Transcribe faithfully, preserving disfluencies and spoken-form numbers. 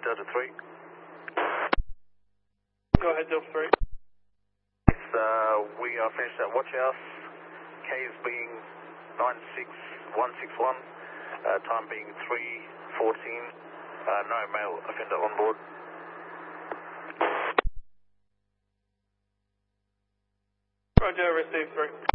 Delta three. Go ahead, Delta three. It's, uh, we are finished at Watch House. K is being nine six one six one, uh, time being three fourteen. Uh, no male offender on board. Roger, receive three.